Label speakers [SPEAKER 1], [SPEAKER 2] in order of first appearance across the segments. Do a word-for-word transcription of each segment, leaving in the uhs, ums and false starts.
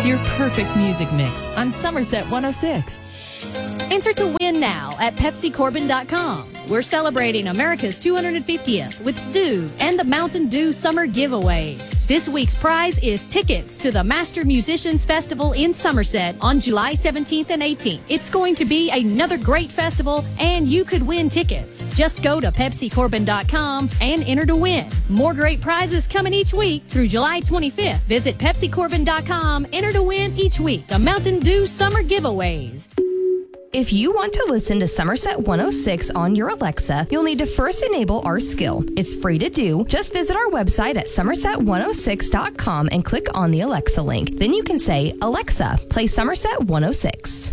[SPEAKER 1] Your perfect music mix on Somerset one oh six.
[SPEAKER 2] Enter to win now at Pepsi Corbin dot com. We're celebrating America's two hundred fiftieth with Dew and the Mountain Dew Summer Giveaways. This week's prize is tickets to the Master Musicians Festival in Somerset on July seventeenth and eighteenth. It's going to be another great festival, and you could win tickets. Just go to Pepsi Corbin dot com and enter to win. More great prizes coming each week through July twenty-fifth. Visit Pepsi Corbin dot com. Enter to win each week. The Mountain Dew Summer Giveaways.
[SPEAKER 3] If you want to listen to Somerset one oh six on your Alexa, you'll need to first enable our skill. It's free to do. Just visit our website at Somerset one oh six dot com and click on the Alexa link. Then you can say, Alexa, play Somerset one oh six.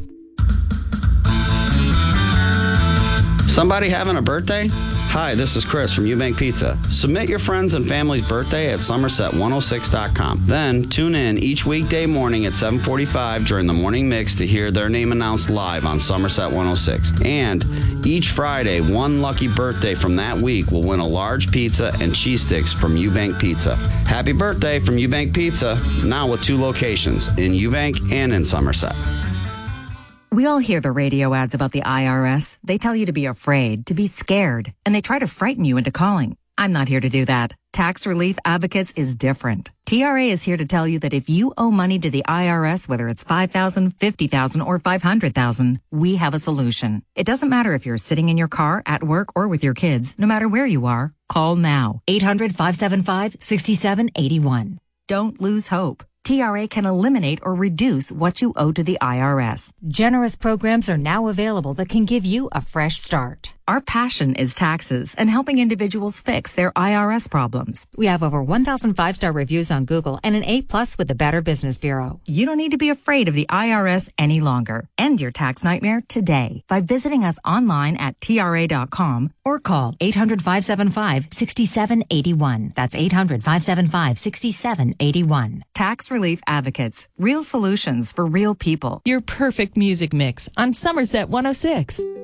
[SPEAKER 4] Somebody having a birthday? Hi, this is Chris from Eubank Pizza. Submit your friends and family's birthday at Somerset one oh six dot com. Then tune in each weekday morning at seven forty-five during the morning mix to hear their name announced live on Somerset one oh six. And each Friday, one lucky birthday from that week will win a large pizza and cheese sticks from Eubank Pizza. Happy birthday from Eubank Pizza, now with two locations, in Eubank and in Somerset.
[SPEAKER 5] We all hear the radio ads about the I R S. They tell you to be afraid, to be scared, and they try to frighten you into calling. I'm not here to do that. Tax Relief Advocates is different. T R A is here to tell you that if you owe money to the I R S, whether it's five thousand dollars, fifty thousand dollars, or five hundred thousand dollars, we have a solution. It doesn't matter if you're sitting in your car, at work, or with your kids. No matter where you are, call now. eight hundred, five seven five, six seven eight one. Don't lose hope. T R A can eliminate or reduce what you owe to the I R S.
[SPEAKER 6] Generous programs are now available that can give you a fresh start.
[SPEAKER 5] Our passion is taxes and helping individuals fix their I R S problems.
[SPEAKER 6] We have over one thousand five-star reviews on Google and an A plus with the Better Business Bureau.
[SPEAKER 5] You don't need to be afraid of the I R S any longer. End your tax nightmare today by visiting us online at T R A dot com or call eight hundred, five seven five, six seven eight one. That's eight hundred, five seven five, six seven eight one. Tax Relief Advocates. Real solutions for real people.
[SPEAKER 1] Your perfect music mix on Somerset one oh six.